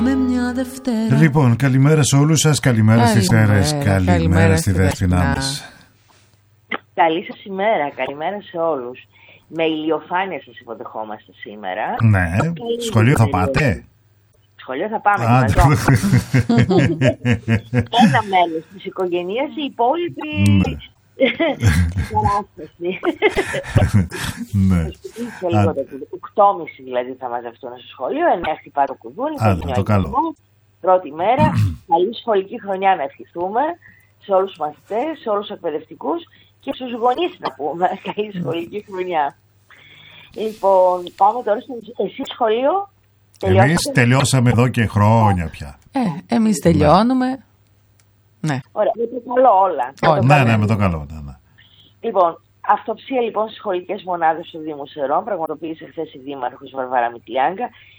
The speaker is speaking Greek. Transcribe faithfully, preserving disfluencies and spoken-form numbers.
Λοιπόν, καλημέρα σε όλους σας, καλημέρα στις Θέρες, καλημέρα, καλημέρα στη Δέσποινα μας. Καλή σας ημέρα, καλημέρα σε όλους. Με ηλιοφάνεια σας υποδεχόμαστε σήμερα. Ναι, σχολείο θα πάτε? Σχολείο θα πάμε. Ένα μέλος της οικογένειας, η υπόλοιπη παράσταση. Ναι. οκτώ και μισή δηλαδή θα μαζευτούν στο σχολείο, εννιά χτυπά το κουδούνι. Άντε, το καλό. Πρώτη μέρα, καλή σχολική χρονιά να ευχηθούμε σε όλους τους μαθητές, σε όλους τους εκπαιδευτικούς και στους γονείς να πούμε καλή σχολική χρονιά. Λοιπόν, πάμε τώρα στο εσύ σχολείο. Εμείς τελειώσαμε εδώ και χρόνια πια. Ε, εμείς τελειώνουμε. Ναι. Ωραία, με το καλό όλα. Oh, ναι, ναι, με το καλό. Ναι, ναι. Λοιπόν, αυτοψία λοιπόν στις σχολικές μονάδες του Δήμου Σερών πραγματοποίησε χθες η Δήμαρχος Βαρβάρα Μητλιάγκα